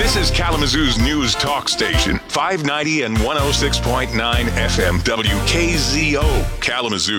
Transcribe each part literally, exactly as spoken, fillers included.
This is Kalamazoo's news talk station, five ninety and one oh six point nine F M W K Z O, Kalamazoo.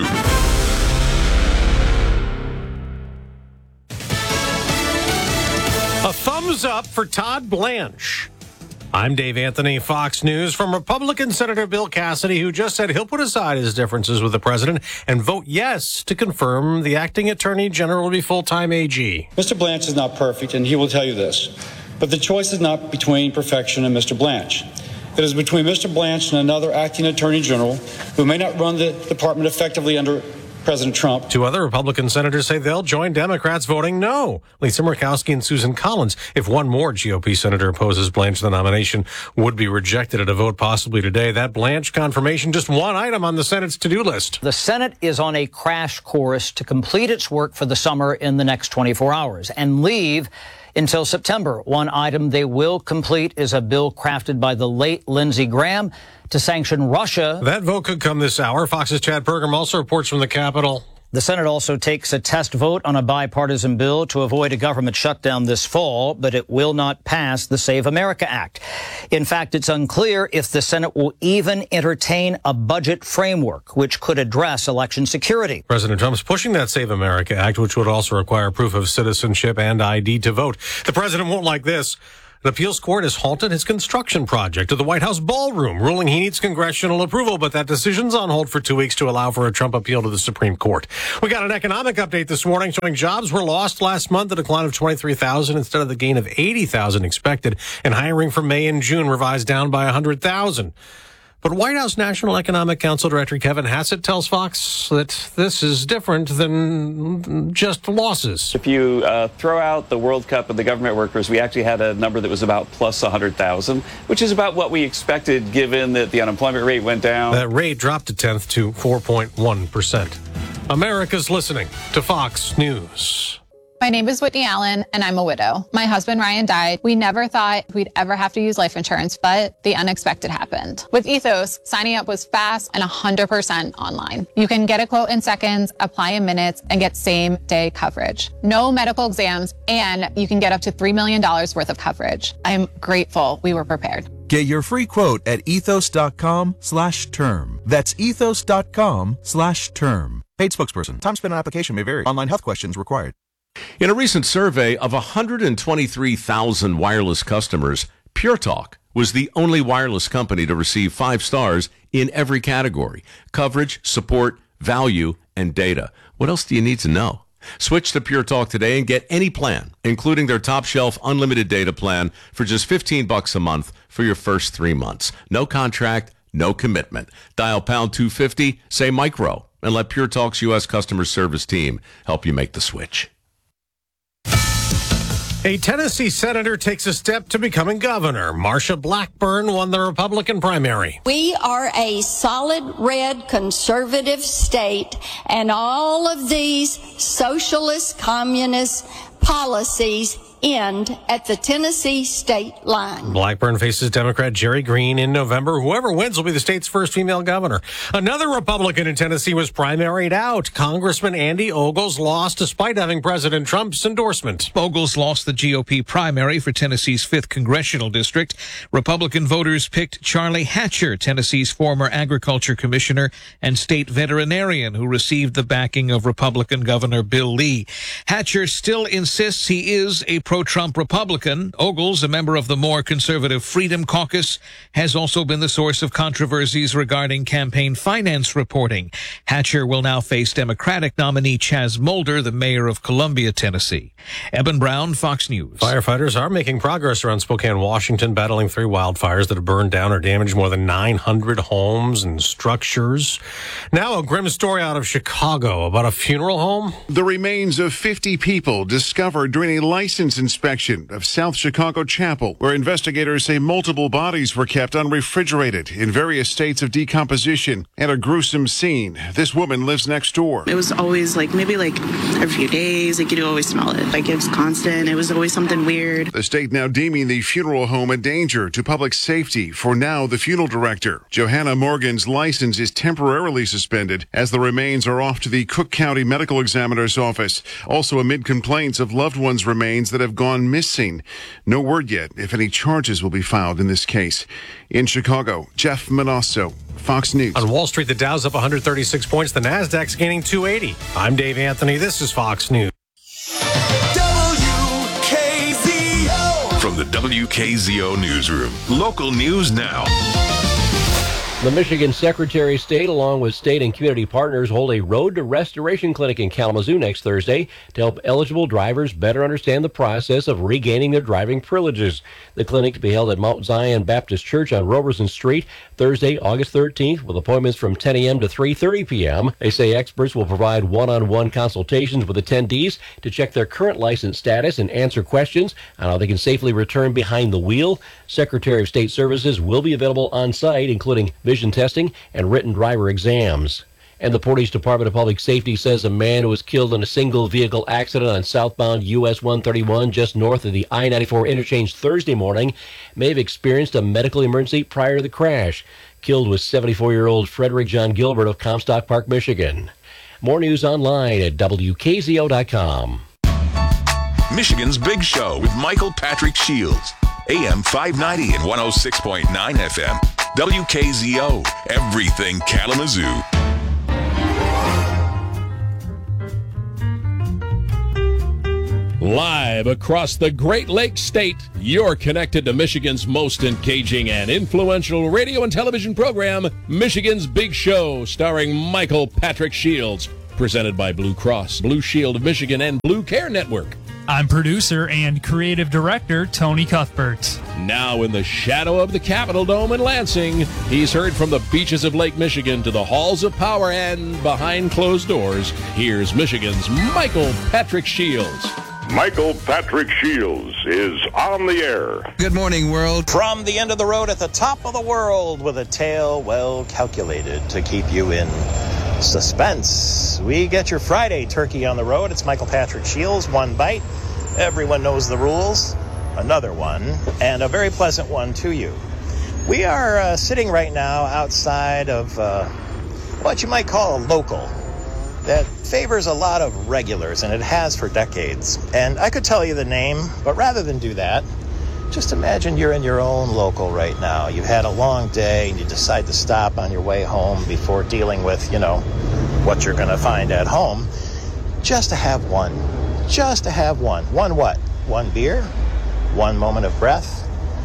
A thumbs up for Todd Blanche. I'm Dave Anthony, Fox News, from Republican Senator Bill Cassidy, who just said he'll put aside his differences with the president and vote yes to confirm the acting attorney general will be full-time A G. Mister Blanche is not perfect, and he will tell you this. But the choice is not between perfection and Mister Blanche. It is between Mister Blanche and another acting attorney general who may not run the department effectively under President Trump. Two other Republican senators say they'll join Democrats voting no. Lisa Murkowski and Susan Collins. If one more G O P senator opposes Blanche, the nomination would be rejected at a vote possibly today. That Blanche confirmation, just one item on the Senate's to-do list. The Senate is on a crash course to complete its work for the summer in the next twenty-four hours and leave until September. One item they will complete is a bill crafted by the late Lindsey Graham to sanction Russia. That vote could come this hour. Fox's Chad Pergram also reports from the Capitol. The Senate also takes a test vote on a bipartisan bill to avoid a government shutdown this fall, but it will not pass the Save America Act. In fact, it's unclear if the Senate will even entertain a budget framework, which could address election security. President Trump's pushing that Save America Act, which would also require proof of citizenship and I D to vote. The president won't like this. An appeals court has halted his construction project of the White House ballroom, ruling he needs congressional approval, but that decision's on hold for two weeks to allow for a Trump appeal to the Supreme Court. We got an economic update this morning showing jobs were lost last month, a decline of twenty-three thousand instead of the gain of eighty thousand expected, and hiring for May and June revised down by one hundred thousand. But White House National Economic Council Director Kevin Hassett tells Fox that this is different than just losses. If you uh, throw out the World Cup and the government workers, we actually had a number that was about plus one hundred thousand, which is about what we expected given that the unemployment rate went down. That rate dropped a tenth to four point one percent. America's listening to Fox News. My name is Whitney Allen, and I'm a widow. My husband, Ryan, died. We never thought we'd ever have to use life insurance, but the unexpected happened. With Ethos, signing up was fast and one hundred percent online. You can get a quote in seconds, apply in minutes, and get same-day coverage. No medical exams, and you can get up to three million dollars worth of coverage. I'm grateful we were prepared. Get your free quote at ethos.com slash term. That's ethos.com slash term. Paid spokesperson. Time spent on application may vary. Online health questions required. In a recent survey of one hundred twenty-three thousand wireless customers, Pure Talk was the only wireless company to receive five stars in every category: coverage, support, value, and data. What else do you need to know? Switch to Pure Talk today and get any plan, including their top shelf unlimited data plan, for just fifteen bucks a month for your first three months. No contract, no commitment. Dial pound two fifty, say micro, and let Pure Talk's U S customer service team help you make the switch. A Tennessee senator takes a step to becoming governor. Marsha Blackburn won the Republican primary. We are a solid red conservative state, and all of these socialist communist policies end at the Tennessee state line. Blackburn faces Democrat Jerry Green in November. Whoever wins will be the state's first female governor. Another Republican in Tennessee was primaried out. Congressman Andy Ogles lost despite having President Trump's endorsement. Ogles lost the G O P primary for Tennessee's fifth congressional district. Republican voters picked Charlie Hatcher, Tennessee's former agriculture commissioner and state veterinarian, who received the backing of Republican Governor Bill Lee. Hatcher still insists he is a pro-Trump Republican. Ogles, a member of the more conservative Freedom Caucus, has also been the source of controversies regarding campaign finance reporting. Hatcher will now face Democratic nominee Chaz Mulder, the mayor of Columbia, Tennessee. Eben Brown, Fox News. Firefighters are making progress around Spokane, Washington, battling three wildfires that have burned down or damaged more than nine hundred homes and structures. Now a grim story out of Chicago about a funeral home. The remains of fifty people discovered during a license inspection of South Chicago Chapel, where investigators say multiple bodies were kept unrefrigerated in various states of decomposition, and a gruesome scene. This woman lives next door. It was always like maybe like every few days, like you'd always smell it. Like it was constant. It was always something weird. The state now deeming the funeral home a danger to public safety. For now, the funeral director, Johanna Morgan's license is temporarily suspended as the remains are off to the Cook County Medical Examiner's office. Also amid complaints of loved ones' remains that have have gone missing. No word yet if any charges will be filed in this case. In Chicago, Jeff Manasso, Fox News. On Wall Street, the Dow's up one hundred thirty-six points. The Nasdaq's gaining two eighty. I'm Dave Anthony. This is Fox News. W K Z O. From the W K Z O newsroom, local news now. The Michigan Secretary of State, along with state and community partners, hold a Road to Restoration clinic in Kalamazoo next Thursday to help eligible drivers better understand the process of regaining their driving privileges. The clinic to be held at Mount Zion Baptist Church on Roberson Street Thursday, August thirteenth, with appointments from ten a.m. to three thirty p.m. They say experts will provide one-on-one consultations with attendees to check their current license status and answer questions on how they can safely return behind the wheel. Secretary of State Services will be available on site, including vision testing and written driver exams. And the Portage Department of Public Safety says a man who was killed in a single vehicle accident on southbound U S one thirty-one just north of the I ninety-four interchange Thursday morning may have experienced a medical emergency prior to the crash. Killed was seventy-four-year-old Frederick John Gilbert of Comstock Park, Michigan. More news online at W K Z O dot com. Michigan's Big Show with Michael Patrick Shields. A M five ninety and one oh six point nine F M. W K Z O, everything Kalamazoo. Live across the Great Lakes State, you're connected to Michigan's most engaging and influential radio and television program, Michigan's Big Show, starring Michael Patrick Shields. Presented by Blue Cross, Blue Shield of Michigan, and Blue Care Network. I'm producer and creative director Tony Cuthbert. Now in the shadow of the Capitol Dome in Lansing, he's heard from the beaches of Lake Michigan to the halls of power and behind closed doors. Here's Michigan's Michael Patrick Shields. Michael Patrick Shields is on the air. Good morning, world. From the end of the road at the top of the world with a tale well calculated to keep you in suspense. We get your Friday turkey on the road. It's Michael Patrick Shields. One bite. Everyone knows the rules. Another one, and a very pleasant one to you. We are uh, sitting right now outside of uh, what you might call a local that favors a lot of regulars, and it has for decades. And I could tell you the name, but rather than do that, just imagine you're in your own local right now. You've had a long day and you decide to stop on your way home before dealing with, you know, what you're going to find at home. Just to have one. Just to have one. One what? One beer? One moment of breath?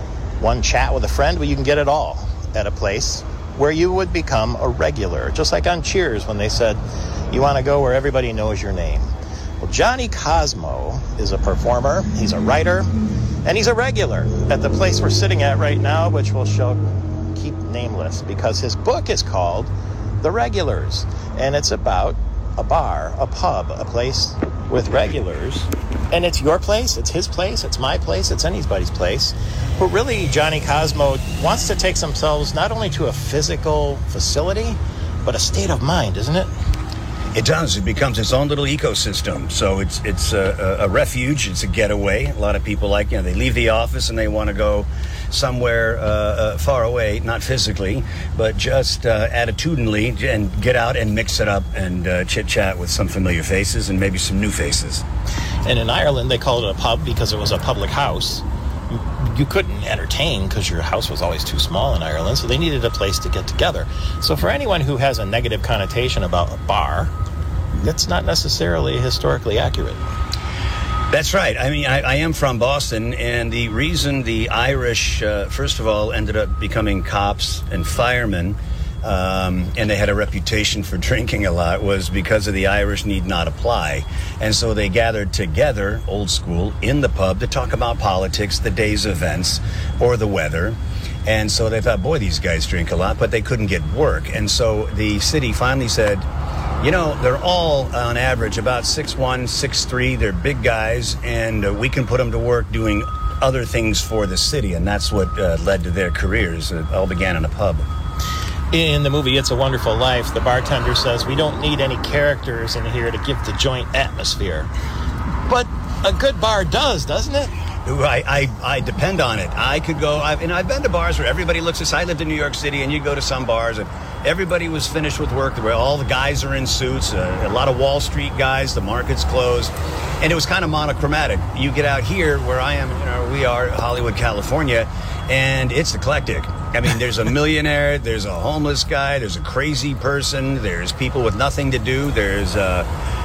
One chat with a friend? Well, you can get it all at a place where you would become a regular. Just like on Cheers when they said, you want to go where everybody knows your name. Well, Johnny Cosmo is a performer, he's a writer, and he's a regular at the place we're sitting at right now, which we'll show, keep nameless, because his book is called The Regulars, and it's about a bar, a pub, a place with regulars. And it's your place, it's his place, it's my place, it's anybody's place. But really, Johnny Cosmo wants to take themselves not only to a physical facility, but a state of mind, isn't it? It does. It becomes its own little ecosystem. So it's it's a, a refuge. It's a getaway. A lot of people like, you know, they leave the office and they want to go somewhere uh, uh, far away, not physically, but just uh, attitudinally, and get out and mix it up and uh, chit-chat with some familiar faces and maybe some new faces. And in Ireland, they called it a pub because it was a public house. You couldn't entertain because your house was always too small in Ireland, so they needed a place to get together. So for anyone who has a negative connotation about a bar, that's not necessarily historically accurate. That's right. I mean, I, I am from Boston, and the reason the Irish, uh, first of all, ended up becoming cops and firemen, um, and they had a reputation for drinking a lot, was because of the Irish need not apply. And so they gathered together, old school, in the pub to talk about politics, the day's events, or the weather. And so they thought, boy, these guys drink a lot, but they couldn't get work. And so the city finally said, you know, they're all on average about six one, six three. They're big guys, and uh, we can put them to work doing other things for the city. And that's what uh, led to their careers. It all began in a pub. In the movie It's a Wonderful Life, the bartender says, we don't need any characters in here to give the joint atmosphere. But a good bar does, doesn't it? who I, I, I depend on it. I could go, I've, and I've been to bars where everybody looks at, I lived in New York City, and you go to some bars and everybody was finished with work. Where all the guys are in suits, uh, a lot of Wall Street guys, the market's closed, and it was kind of monochromatic. You get out here where I am, you know, we are Hollywood, California, and it's eclectic. I mean, there's a millionaire, there's a homeless guy, there's a crazy person, there's people with nothing to do, there's uh,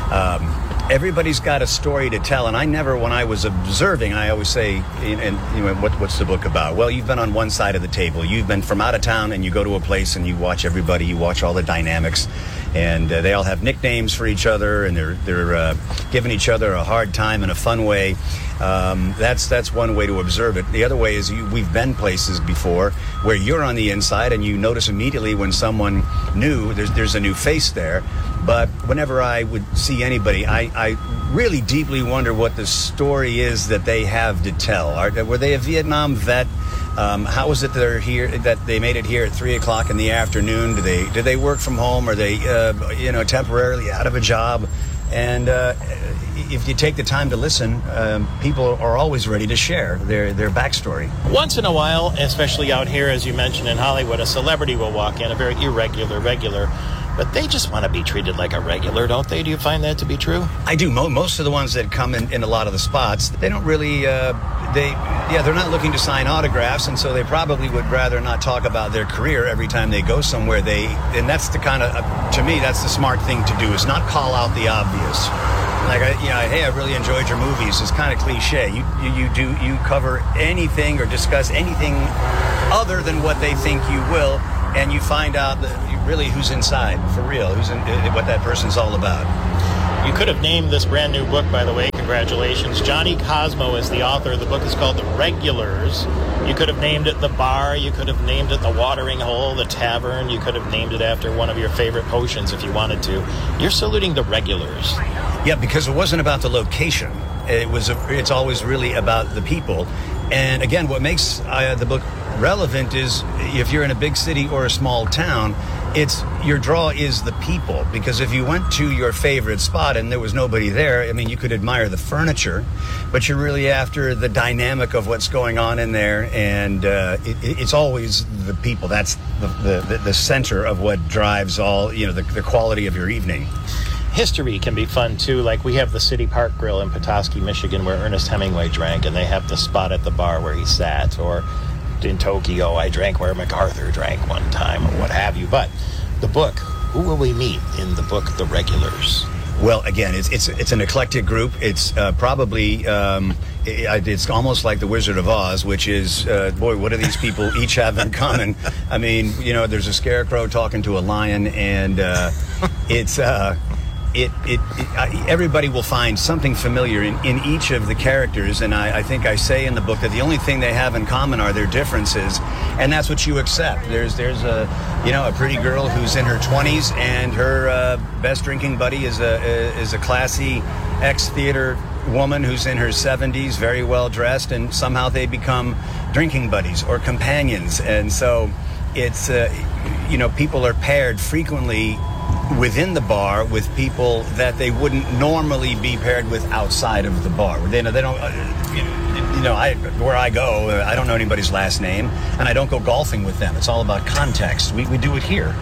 um, everybody's got a story to tell. And I never, when I was observing, I always say, and, and you know, what, what's the book about? Well, you've been on one side of the table. You've been from out of town, and you go to a place and you watch everybody, you watch all the dynamics, and uh, they all have nicknames for each other, and they're they're uh, giving each other a hard time in a fun way. Um, that's that's one way to observe it. The other way is you, we've been places before where you're on the inside and you notice immediately when someone new, there's there's a new face there. But whenever I would see anybody, I, I really deeply wonder what the story is that they have to tell. Are, were they a Vietnam vet? Um, how is it that they're here? That they made it here at three o'clock in the afternoon? Do they do they work from home? Are they uh, you know temporarily out of a job? And uh, if you take the time to listen, um, people are always ready to share their, their backstory. Once in a while, especially out here, as you mentioned in Hollywood, a celebrity will walk in, a very irregular regular, but they just want to be treated like a regular, don't they? Do you find that to be true? I do. Mo- most of the ones that come in, in a lot of the spots, they don't really, uh, they, yeah, they're not looking to sign autographs, and so they probably would rather not talk about their career every time they go somewhere. They, and that's the kind of, uh, to me, that's the smart thing to do, is not call out the obvious. Like, I, you know, hey, I really enjoyed your movies. It's kind of cliche. You, you, you do, you cover anything or discuss anything other than what they think you will, and you find out that really who's inside, for real, who's in, what that person's all about. You could have named this brand new book, by the way. Congratulations. Johnny Cosmo is the author. The book is called The Regulars. You could have named it The Bar. You could have named it The Watering Hole, The Tavern. You could have named it after one of your favorite potions if you wanted to. You're saluting The Regulars. Yeah, because it wasn't about the location. It was. A, it's always really about the people. And again, what makes uh, the book relevant is if you're in a big city or a small town, it's your draw is the people. Because if you went to your favorite spot and there was nobody there, I mean, you could admire the furniture, but you're really after the dynamic of what's going on in there, and uh, it, it's always the people. That's the, the the center of what drives all, you know, the, the quality of your evening. History can be fun too. Like, we have the City Park Grill in Petoskey, Michigan, where Ernest Hemingway drank, and they have the spot at the bar where he sat. Or in Tokyo, I drank where MacArthur drank one time, or what have you. But the book, who will we meet in the book, The Regulars? Well, again, it's it's it's an eclectic group. It's uh, probably um, it, it's almost like the Wizard of Oz, which is uh, boy, what do these people each have in common? I mean, you know, there's a scarecrow talking to a lion, and uh, it's. Uh, It, it, it uh, everybody will find something familiar in, in each of the characters, and I, I think I say in the book that the only thing they have in common are their differences, and that's what you accept. There's there's a you know a pretty girl who's in her twenties, and her uh, best drinking buddy is a is a classy ex-theater woman who's in her seventies, very well dressed, and somehow they become drinking buddies or companions, and so it's uh, you know people are paired frequently within the bar with people that they wouldn't normally be paired with outside of the bar. They know they don't. Uh, you know, I where I go, uh, I don't know anybody's last name, and I don't go golfing with them. It's all about context. We we do it here.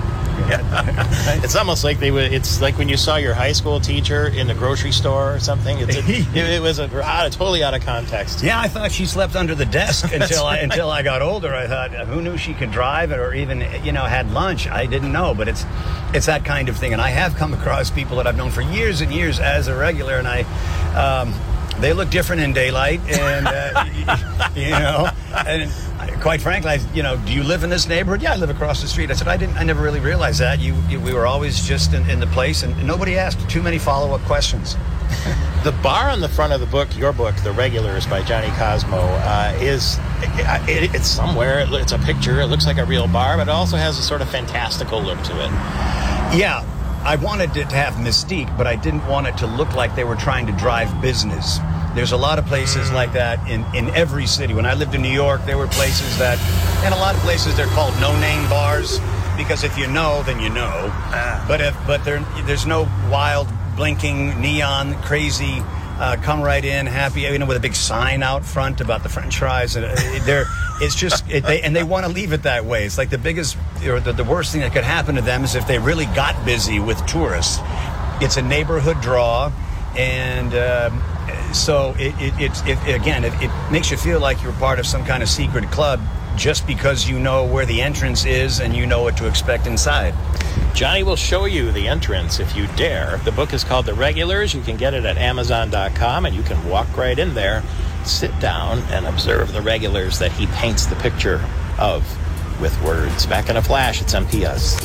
Yeah. It's almost like they would. It's like when you saw your high school teacher in the grocery store or something. It's a, it, it was a, out of, totally out of context. Yeah, I thought she slept under the desk until I until I got older. I thought, who knew she could drive or even you know had lunch? I didn't know, but it's it's that kind of thing. And I have come across people that I've known for years and years as a regular, and I. Um, They look different in daylight, and uh, you know, and quite frankly, I, you know, do you live in this neighborhood? Yeah, I live across the street. I said, I didn't, I never really realized that. You, you we were always just in, in the place, and nobody asked too many follow-up questions. The bar on the front of the book, your book, The Regulars by Johnny Cosmo, uh, is it, it, it's somewhere. It's a picture. It looks like a real bar, but it also has a sort of fantastical look to it. Yeah. I wanted it to have mystique, but I didn't want it to look like they were trying to drive business. There's a lot of places like that in, in every city. When I lived in New York, there were places that, and a lot of places they're called no-name bars, because if you know, then you know. But if but there there's no wild, blinking, neon, crazy uh, come right in, happy, you know, with a big sign out front about the French fries. And uh, they're, it's just, it, they, and they want to leave it that way. It's like the biggest, or the, the worst thing that could happen to them is if they really got busy with tourists. It's a neighborhood draw, and um, so it, it, it's, it, again, it, it makes you feel like you're part of some kind of secret club just because you know where the entrance is and you know what to expect inside. Johnny will show you the entrance if you dare. The book is called The Regulars. You can get it at amazon dot com, and you can walk right in there, sit down, and observe the regulars that he paints the picture of with words. Back in a flash, it's M P S.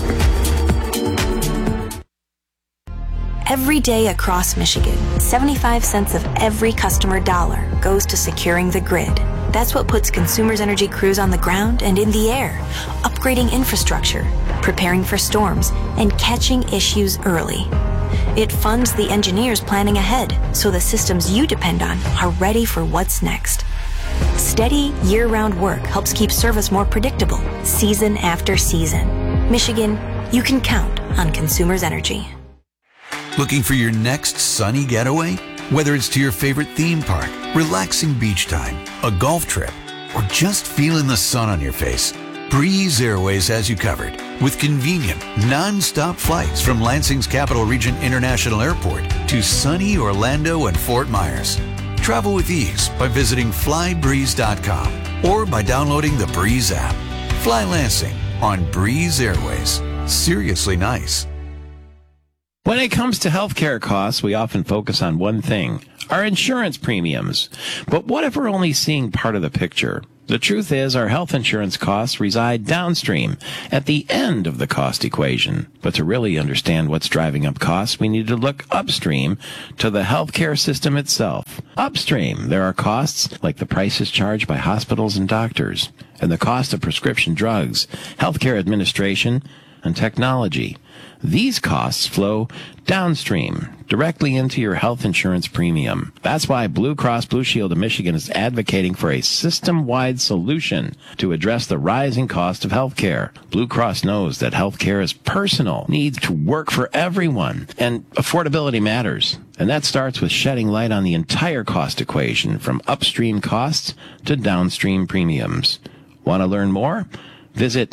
Every day across Michigan, seventy-five cents of every customer dollar goes to securing the grid. That's what puts Consumers Energy crews on the ground and in the air, upgrading infrastructure, preparing for storms, and catching issues early. It funds the engineers planning ahead so the systems you depend on are ready for what's next. Steady, year-round work helps keep service more predictable, season after season. Michigan, you can count on Consumers Energy. Looking for your next sunny getaway? Whether it's to your favorite theme park, relaxing beach time, a golf trip, or just feeling the sun on your face, Breeze Airways has you covered with convenient, non-stop flights from Lansing's Capital Region International Airport to sunny Orlando and Fort Myers. Travel with ease by visiting fly breeze dot com or by downloading the Breeze app. Fly Lansing on Breeze Airways. Seriously nice. When it comes to healthcare costs, we often focus on one thing, our insurance premiums. But what if we're only seeing part of the picture? The truth is our health insurance costs reside downstream, at the end of the cost equation. But to really understand what's driving up costs, we need to look upstream to the healthcare system itself. Upstream, there are costs like the prices charged by hospitals and doctors, and the cost of prescription drugs, healthcare administration, and technology. These costs flow downstream, directly into your health insurance premium. That's why Blue Cross Blue Shield of Michigan is advocating for a system-wide solution to address the rising cost of health care. Blue Cross knows that health care is personal, needs to work for everyone, and affordability matters. And that starts with shedding light on the entire cost equation, from upstream costs to downstream premiums. Want to learn more? Visit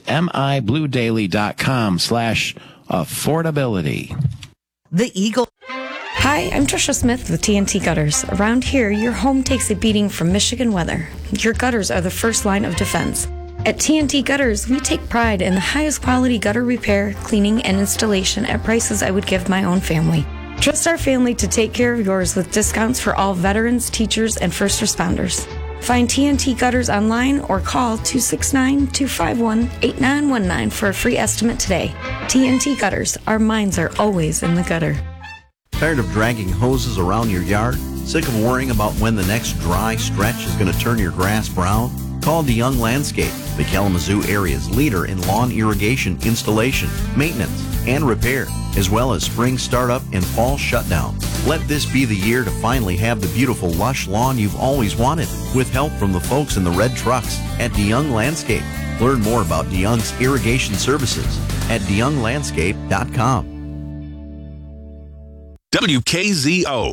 mibluedaily.com slash affordability. The Eagle. Hi, I'm Trisha Smith with T N T Gutters. Around here, your home takes a beating from Michigan weather. Your gutters are the first line of defense. At T N T Gutters, we take pride in the highest quality gutter repair, cleaning, and installation at prices I would give my own family. Trust our family to take care of yours with discounts for all veterans, teachers, and first responders. Find T N T Gutters online or call two six nine, two five one, eight nine one nine for a free estimate today. T N T Gutters, our minds are always in the gutter. Tired of dragging hoses around your yard? Sick of worrying about when the next dry stretch is going to turn your grass brown? Call DeYoung Landscape, the Kalamazoo area's leader in lawn irrigation installation, maintenance, and repair, as well as spring startup and fall shutdown. Let this be the year to finally have the beautiful lush lawn you've always wanted, with help from the folks in the red trucks at DeYoung Landscape. Learn more about DeYoung's irrigation services at de young landscape dot com. W K Z O.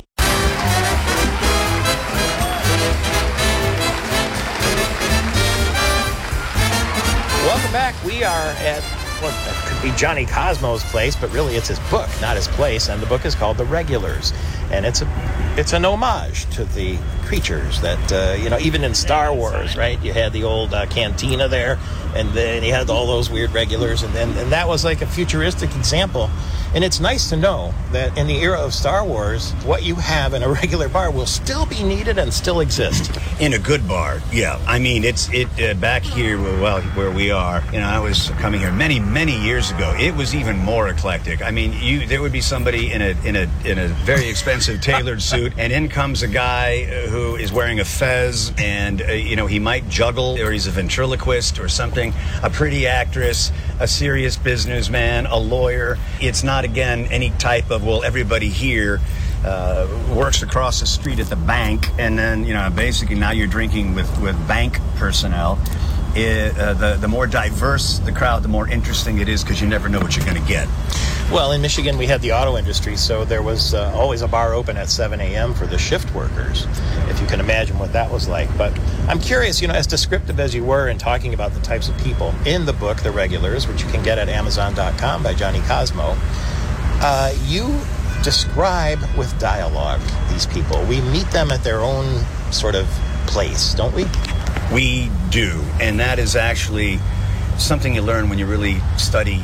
Welcome back. We are at what well, could be Johnny Cosmo's place, but really it's his book, not his place. And the book is called The Regulars, and it's a it's an homage to the creatures that uh, you know. Even in Star Wars, right? You had the old uh, cantina there, and then you had all those weird regulars, and then and that was like a futuristic example. And it's nice to know that in the era of Star Wars, what you have in a regular bar will still be needed and still exist. In a good bar, yeah. I mean, it's it uh, back here, well, where we are. You know, I was coming here many, many years ago. It was even more eclectic. I mean, you there would be somebody in a in a in a very expensive tailored suit, and in comes a guy who is wearing a fez, and uh, you know, he might juggle, or he's a ventriloquist or something. A pretty actress, a serious businessman, a lawyer. It's not, again, any type of, well, everybody here uh, works across the street at the bank, and then, you know, basically now you're drinking with, with bank personnel. It, uh, the, the more diverse the crowd, the more interesting it is, because you never know what you're going to get. Well, in Michigan, we had the auto industry, so there was uh, always a bar open at seven a.m. for the shift workers, if you can imagine what that was like. But I'm curious, you know, as descriptive as you were in talking about the types of people in the book, The Regulars, which you can get at amazon dot com by Johnny Cosmo, uh, you describe with dialogue these people. We meet them at their own sort of place, don't we? We do, and that is actually something you learn when you really study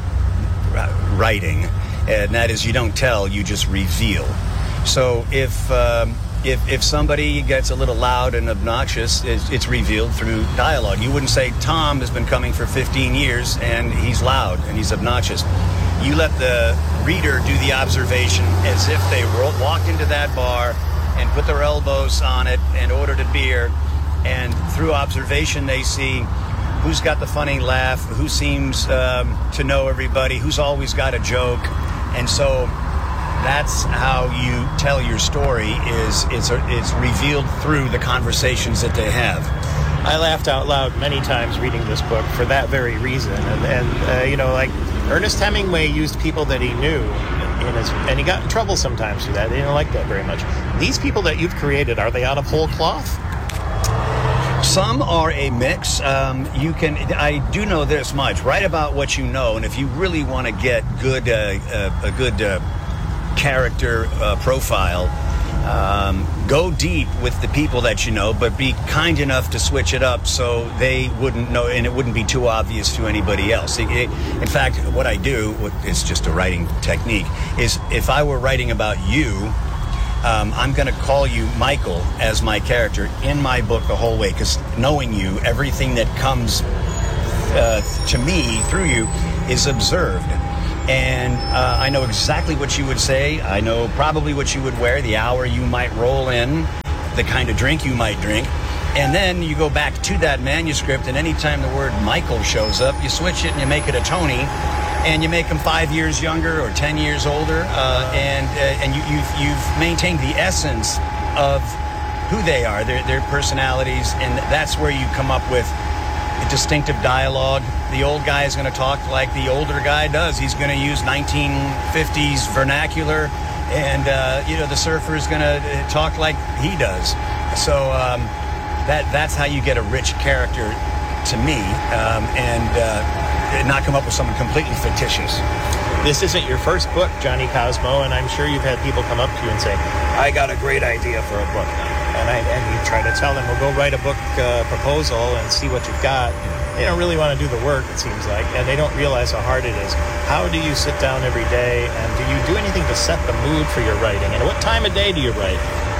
writing, and that is you don't tell, you just reveal. So if um, if if somebody gets a little loud and obnoxious, it's, it's revealed through dialogue. You wouldn't say Tom has been coming for fifteen years and he's loud and he's obnoxious. You let the reader do the observation as if they ro- walked into that bar and put their elbows on it and ordered a beer, and through observation they see who's got the funny laugh, who seems um, to know everybody, who's always got a joke. And so that's how you tell your story, is it's, it's revealed through the conversations that they have. I laughed out loud many times reading this book for that very reason. And, and uh, you know, like Ernest Hemingway used people that he knew, in his, and he got in trouble sometimes for that. They didn't like that very much. These people that you've created, are they out of whole cloth? Some are a mix. Um, you can. I do know this much. Write about what you know, and if you really want to get good, uh, uh, a good uh, character uh, profile, um, go deep with the people that you know, but be kind enough to switch it up so they wouldn't know, and it wouldn't be too obvious to anybody else. It, it, in fact, what I do, it's just a writing technique, is if I were writing about you, Um, I'm going to call you Michael as my character in my book the whole way, because knowing you, everything that comes uh, to me through you is observed. And uh, I know exactly what you would say. I know probably what you would wear, the hour you might roll in, the kind of drink you might drink. And then you go back to that manuscript, and anytime the word Michael shows up, you switch it and you make it a Tony. And you make them five years younger or ten years older, uh, and uh, and you, you've you've maintained the essence of who they are, their their personalities, and that's where you come up with a distinctive dialogue. The old guy is going to talk like the older guy does. He's going to use nineteen fifties vernacular, and uh, you know the surfer is going to talk like he does. So um, that that's how you get a rich character, to me, um, and. Uh, not come up with something completely fictitious. This isn't your first book, Johnny Cosmo, and I'm sure you've had people come up to you and say, I got a great idea for a book. And I and you try to tell them, well, go write a book uh, proposal and see what you've got. They don't really want to do the work, it seems like, and they don't realize how hard it is. How do you sit down every day, and do you do anything to set the mood for your writing? And what time of day do you write?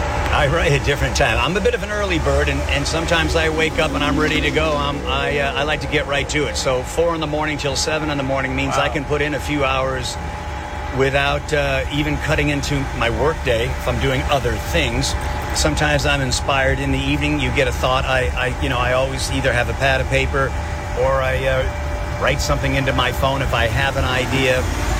I write at different times. I'm a bit of an early bird, and, and sometimes I wake up and I'm ready to go. I'm, I uh, I like to get right to it. So four in the morning till seven in the morning means wow. I can put in a few hours without uh, even cutting into my work day if I'm doing other things. Sometimes I'm inspired in the evening. You get a thought. I, I you know I always either have a pad of paper or I uh, write something into my phone if I have an idea.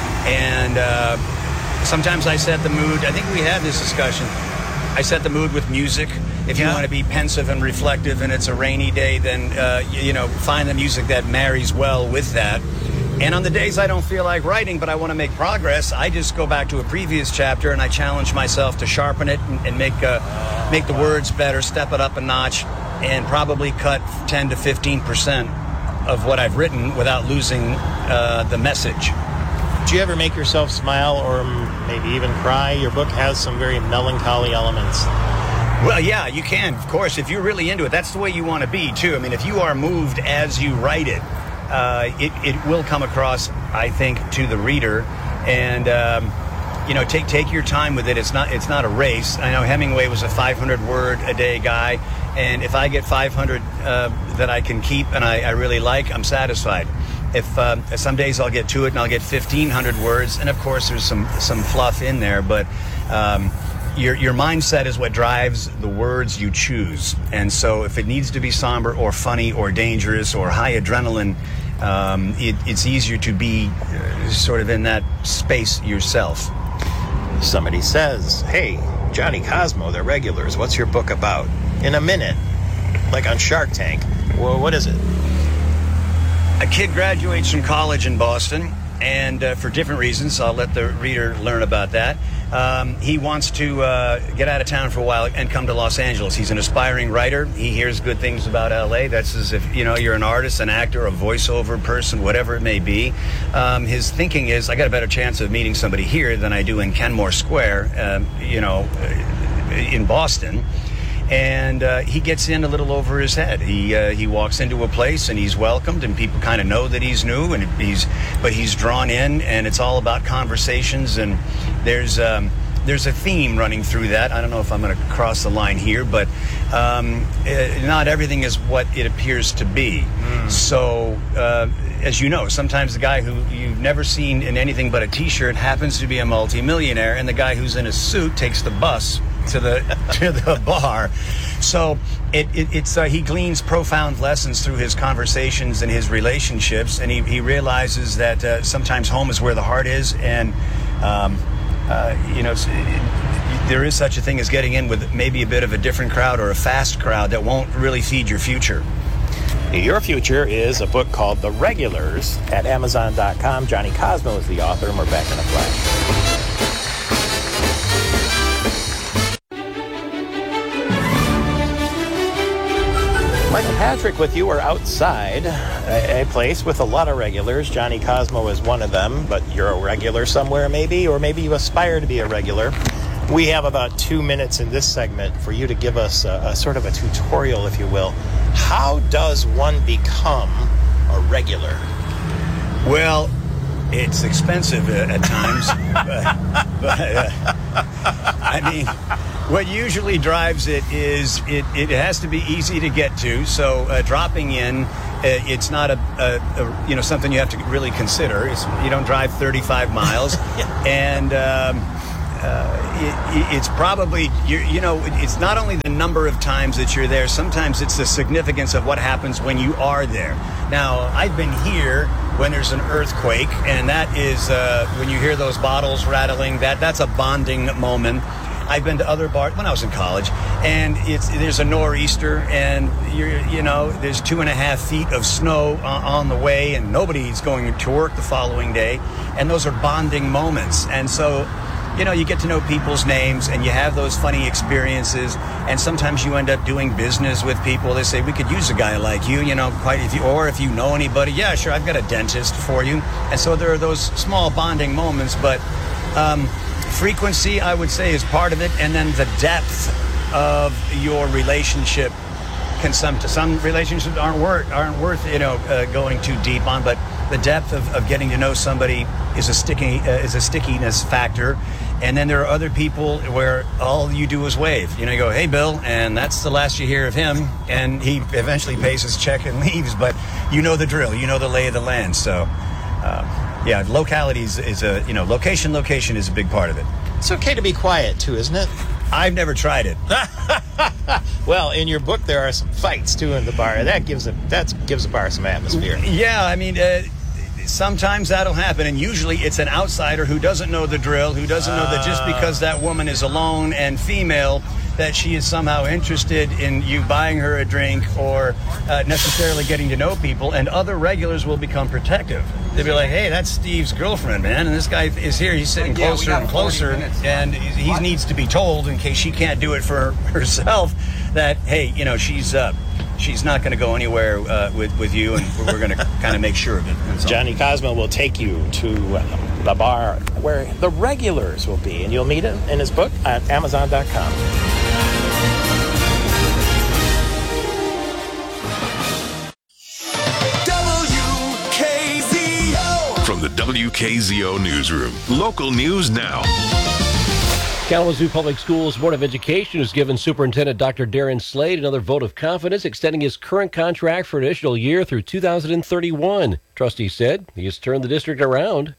And uh, sometimes I set the mood. I think we had this discussion. I set the mood with music. If you yeah. want to be pensive and reflective and it's a rainy day, then, uh, you, you know, find the music that marries well with that. And on the days I don't feel like writing, but I want to make progress, I just go back to a previous chapter and I challenge myself to sharpen it and, and make uh, make the words better, step it up a notch, and probably cut ten to fifteen percent of what I've written without losing uh, the message. Do you ever make yourself smile or maybe even cry? Your book has some very melancholy elements. Well, yeah, you can, of course, if you're really into it. That's the way you want to be, too. I mean, if you are moved as you write it, uh, it, it will come across, I think, to the reader. And, um, you know, take take your time with it. It's not it's not a race. I know Hemingway was a five hundred word a day guy. And if I get five hundred uh, that I can keep and I, I really like, I'm satisfied. If uh, some days I'll get to it and I'll get fifteen hundred words, and of course there's some some fluff in there, but um, your your mindset is what drives the words you choose. And so if it needs to be somber or funny or dangerous or high adrenaline, um, it, it's easier to be uh, sort of in that space yourself. Somebody says, hey, Johnny Cosmo, The Regulars, what's your book about? In a minute, like on Shark Tank. Well, what is it? A kid graduates from college in Boston, and uh, for different reasons. I'll let the reader learn about that. Um, he wants to uh, get out of town for a while and come to Los Angeles. He's an aspiring writer. He hears good things about L A. That's as if, you know, you're an artist, an actor, a voiceover person, whatever it may be. Um, his thinking is, I got a better chance of meeting somebody here than I do in Kenmore Square, um, you know, in Boston. And uh, he gets in a little over his head. He uh, he walks into a place and he's welcomed, and people kind of know that he's new, and he's but he's drawn in, and it's all about conversations. And there's um, there's a theme running through that. I don't know if I'm going to cross the line here, but um, uh, not everything is what it appears to be. Mm. So. Uh, As you know, sometimes the guy who you've never seen in anything but a T-shirt happens to be a multimillionaire, and the guy who's in a suit takes the bus to the to the bar. So it, it, it's uh, he gleans profound lessons through his conversations and his relationships, and he, he realizes that uh, sometimes home is where the heart is, and um, uh, you know. It, it, there is such a thing as getting in with maybe a bit of a different crowd or a fast crowd that won't really feed your future. Your future is a book called The Regulars at Amazon dot com. Johnny Cosmo is the author, and we're back in a flash. Michael Patrick with you. We're outside a, a place with a lot of regulars. Johnny Cosmo is one of them, but you're a regular somewhere maybe, or maybe you aspire to be a regular. We have about two minutes in this segment for you to give us a, a sort of a tutorial, if you will. How does one become a regular? Well, it's expensive uh, at times. but, but uh, I mean, what usually drives it is it, it has to be easy to get to. So uh, dropping in, uh, it's not a, a, a you know something you have to really consider. It's, you don't drive thirty-five miles, and. Um, Uh, it, it's probably, you, you know, it's not only the number of times that you're there, sometimes it's the significance of what happens when you are there. Now, I've been here when there's an earthquake, and that is, uh, when you hear those bottles rattling, that that's a bonding moment. I've been to other bars when I was in college, and it's there's a nor'easter, and you're, you know, there's two and a half feet of snow uh, on the way, and nobody's going to work the following day, and those are bonding moments. And so, you know, you get to know people's names, and you have those funny experiences, and sometimes you end up doing business with people. They say, we could use a guy like you, you know, quite if you, or if you know anybody, yeah, sure, I've got a dentist for you. And so there are those small bonding moments, but um, frequency, I would say, is part of it, and then the depth of your relationship can some some relationships aren't worth aren't worth you know uh, going too deep on, but the depth of, of getting to know somebody is a sticky uh, is a stickiness factor. And then there are other people where all you do is wave. You know, you go, hey, Bill, and that's the last you hear of him. And he eventually pays his check and leaves. But you know the drill. You know the lay of the land. So, uh, yeah, locality is, is a, you know, location, location is a big part of it. It's okay to be quiet, too, isn't it? I've never tried it. Well, in your book, there are some fights, too, in the bar. That gives a, that gives a bar some atmosphere. Yeah, I mean... Uh, Sometimes that'll happen, and usually it's an outsider who doesn't know the drill, who doesn't know that just because that woman is alone and female, that she is somehow interested in you buying her a drink or uh, necessarily getting to know people, and other regulars will become protective. They'll be like, hey, that's Steve's girlfriend, man, and this guy is here, he's sitting yeah, closer and closer, and he needs to be told, in case she can't do it for herself, that, hey, you know, she's... Uh, She's not going to go anywhere uh, with, with you, and we're going to kind of make sure of it. Johnny Cosmo will take you to uh, the bar where the regulars will be, and you'll meet him in his book at Amazon dot com. W K Z O. From the W K Z O Newsroom, local news now. Kalamazoo Public Schools Board of Education has given Superintendent Doctor Darren Slade another vote of confidence, extending his current contract for an additional year through two thousand thirty-one. Trustees said he has turned the district around.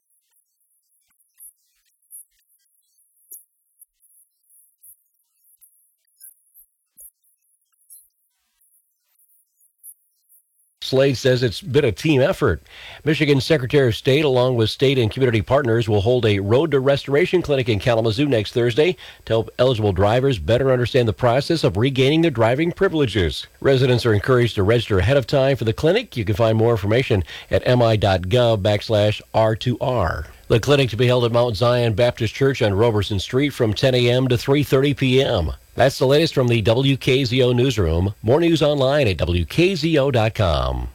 Slade says it's been a team effort. Michigan Secretary of State, along with state and community partners, will hold a Road to Restoration clinic in Kalamazoo next Thursday to help eligible drivers better understand the process of regaining their driving privileges. Residents are encouraged to register ahead of time for the clinic. You can find more information at mi.gov backslash R2R. The clinic to be held at Mount Zion Baptist Church on Roberson Street from ten a.m. to three thirty p.m. That's the latest from the W K Z O newsroom. More news online at W K Z O dot com.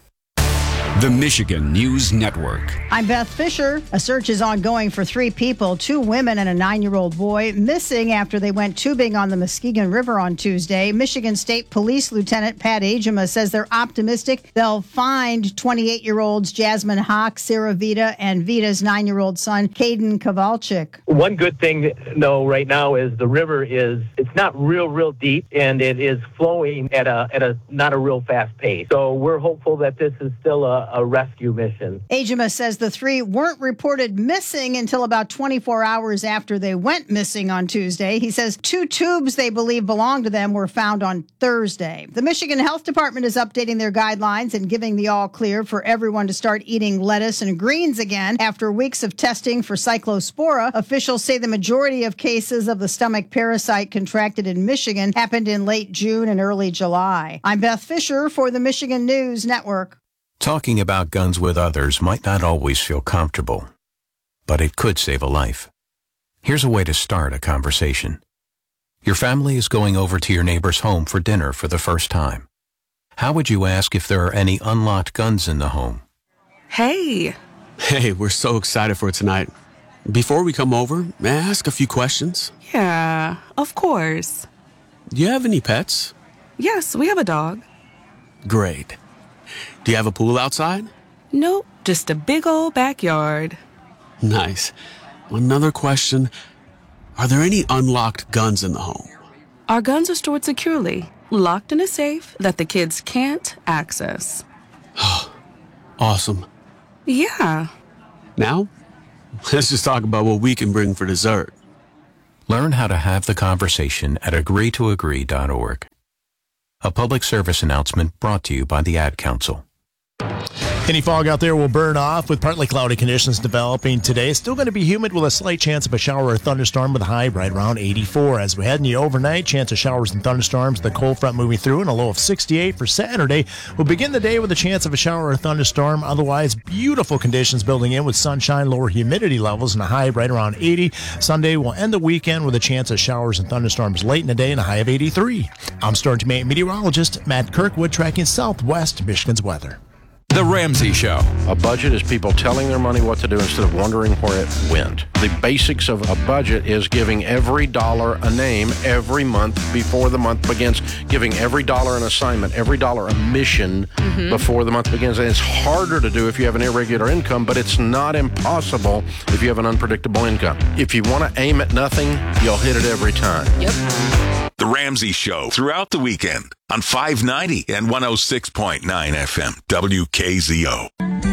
The Michigan News Network. I'm Beth Fisher. A search is ongoing for three people, two women and a nine-year-old boy, missing after they went tubing on the Muskegon River on Tuesday. Michigan State Police Lieutenant Pat Agema says they're optimistic they'll find twenty-eight-year-olds Jasmine Hawk, Sarah Vita, and Vita's nine-year-old son, Caden Kowalczyk. One good thing, though, right now is the river is, it's not real, real deep, and it is flowing at a, at a not a real fast pace. So we're hopeful that this is still a a rescue mission. Agema says the three weren't reported missing until about twenty-four hours after they went missing on Tuesday. He says two tubes they believe belonged to them were found on Thursday. The Michigan Health Department is updating their guidelines and giving the all clear for everyone to start eating lettuce and greens again after weeks of testing for cyclospora. Officials say the majority of cases of the stomach parasite contracted in Michigan happened in late June and early July. I'm Beth Fisher for the Michigan News Network. Talking about guns with others might not always feel comfortable, but it could save a life. Here's a way to start a conversation. Your family is going over to your neighbor's home for dinner for the first time. How would you ask if there are any unlocked guns in the home? Hey. Hey, we're so excited for tonight. Before we come over, may I ask a few questions? Yeah, of course. Do you have any pets? Yes, we have a dog. Great. Do you have a pool outside? Nope, just a big old backyard. Nice. Another question. Are there any unlocked guns in the home? Our guns are stored securely, locked in a safe that the kids can't access. Awesome. Yeah. Now, let's just talk about what we can bring for dessert. Learn how to have the conversation at agree to agree dot org. A public service announcement brought to you by the Ad Council. Any fog out there will burn off with partly cloudy conditions developing today. It's still going to be humid with a slight chance of a shower or thunderstorm with a high right around eighty-four. As we head into the overnight, chance of showers and thunderstorms, the cold front moving through and a low of sixty-eight for Saturday. We'll begin the day with a chance of a shower or thunderstorm. Otherwise, beautiful conditions building in with sunshine, lower humidity levels, and a high right around eighty. Sunday will end the weekend with a chance of showers and thunderstorms late in the day and a high of eighty-three. I'm Storm meteorologist Matt Kirkwood tracking Southwest Michigan's weather. The Ramsey Show. A budget is people telling their money what to do instead of wondering where it went. The basics of a budget is giving every dollar a name every month before the month begins, giving every dollar an assignment, every dollar a mission mm-hmm. before the month begins. And it's harder to do if you have an irregular income, but it's not impossible if you have an unpredictable income. If you want to aim at nothing, you'll hit it every time. Yep. The Ramsey Show throughout the weekend on five ninety and one oh six point nine F M W K Z O.